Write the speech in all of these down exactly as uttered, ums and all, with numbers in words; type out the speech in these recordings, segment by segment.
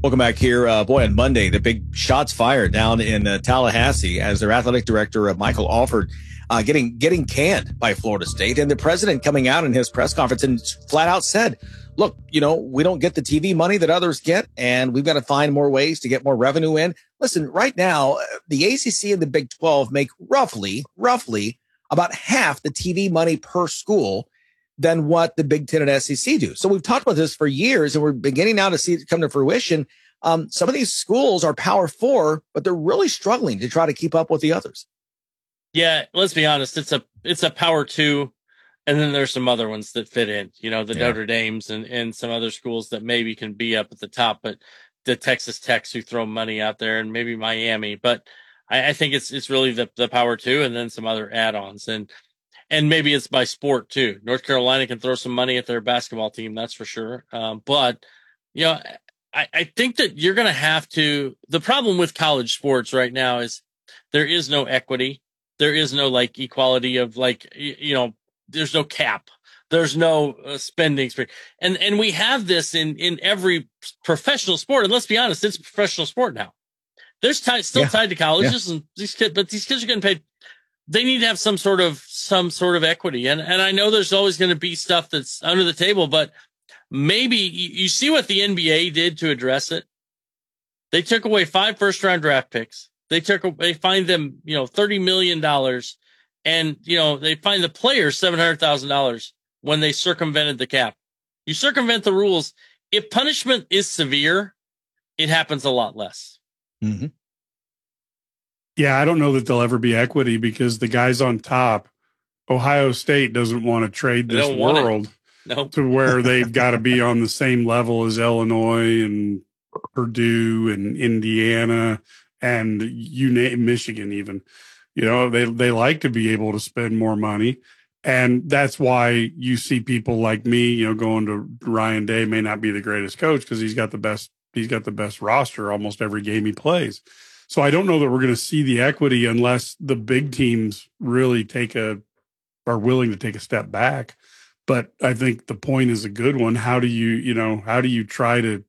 Welcome back here. Uh, boy, on Monday, the big shots fired down in uh, Tallahassee as their athletic director, uh, Michael Alford, uh, getting getting canned by Florida State. And the president coming out in his press conference and flat out said, look, you know, we don't get the T V money that others get, and we've got to find more ways to get more revenue in. Listen, right now, the A C C and the Big twelve make roughly, roughly about half the T V money per school than what the Big Ten and S E C do. So we've talked about this for years, and we're beginning now to see it come to fruition. Um, some of these schools are Power Four, but they're really struggling to try to keep up with the others. Yeah, let's be honest. It's a it's a Power Two, and then there's some other ones that fit in. You know, the yeah. Notre Dames and and some other schools that maybe can be up at the top, but the Texas Techs who throw money out there, and maybe Miami. But I, I think it's it's really the the Power Two, and then some other add-ons. And And maybe it's by sport too. North Carolina can throw some money at their basketball team, that's for sure. Um, but, you know, I, I think that you're going to have to, the problem with college sports right now is there is no equity. There is no like equality of like, you, you know, there's no cap. There's no uh, spending. And, and we have this in, in every professional sport. And let's be honest, it's a professional sport now. There's t- still yeah. tied to colleges yeah. and these kids, but these kids are getting paid. They need to have some sort of, some sort of equity. And, and I know there's always going to be stuff that's under the table, but maybe you, you see what the N B A did to address it. They took away five first round draft picks. They took, they fined them, you know, thirty million dollars, and, you know, they fined the players seven hundred thousand dollars when they circumvented the cap. You circumvent the rules. If punishment is severe, it happens a lot less. Mm-hmm. Yeah, I don't know that there'll ever be equity because the guys on top, Ohio State doesn't want to trade this world nope. to where they've got to be on the same level as Illinois and Purdue and Indiana and you name Michigan even. You know, they they like to be able to spend more money. And that's why you see people like me, you know, going to Ryan Day may not be the greatest coach because he's got the best he's got the best roster almost every game he plays. So I don't know that we're going to see the equity unless the big teams really take a, are willing to take a step back. But I think the point is a good one. How do you, you know, how do you try to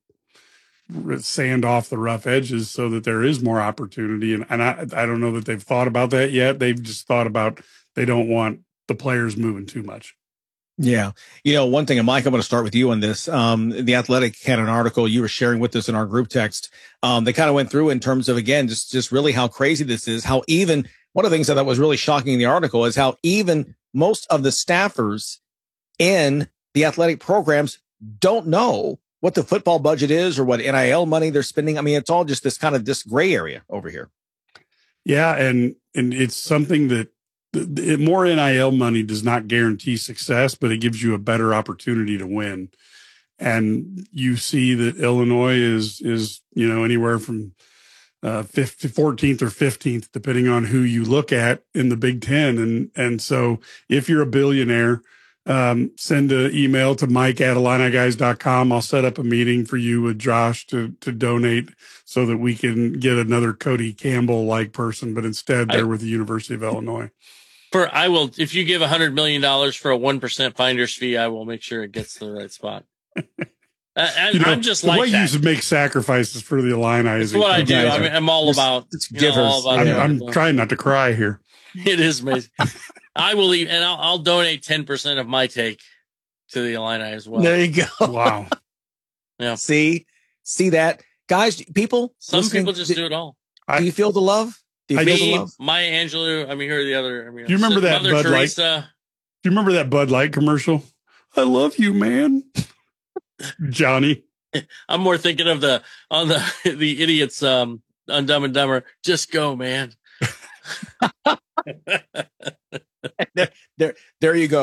sand off the rough edges so that there is more opportunity? And, and I, I don't know that they've thought about that yet. They've just thought about, they don't want the players moving too much. Yeah. You know, one thing, and Mike, I'm going to start with you on this. Um, the Athletic had an article you were sharing with us in our group text. Um, they kind of went through in terms of, again, just, just really how crazy this is, how even one of the things I thought was really shocking in the article is how even most of the staffers in the athletic programs don't know what the football budget is or what N I L money they're spending. I mean, it's all just this kind of this gray area over here. Yeah. And, and it's something that, The, the, more N I L money does not guarantee success, but it gives you a better opportunity to win. And you see that Illinois is, is, you know, anywhere from uh, fourteenth or fifteenth, depending on who you look at in the Big Ten. And, and so if you're a billionaire, um, send an email to Mike at Illini guys dot com. I'll set up a meeting for you with Josh to, to donate so that we can get another Cody Campbell like person, but instead they're I- with the University of Illinois. For I will, if you give a hundred million dollars for a one percent finder's fee, I will make sure it gets to the right spot. I, you know, I'm just the like way that. you make sacrifices for the Illini. That's what I do. I mean, I'm all about. It's you know, all about I'm, I'm trying not to cry here. It is amazing. I will leave, and I'll, I'll donate ten percent of my take to the Illini as well. There you go. Wow. Yeah. See, see that, guys. People. Some people just do it all. Do you feel the love? Do you I feel mean, the love? Maya Angelou. I mean, here are the other. I mean, do you remember that Mother Bud Teresa. Light? Do you remember that Bud Light commercial? I love you, man. Johnny. I'm more thinking of the on the the idiots um on Dumb and Dumber. Just go, man. there, there, there you go.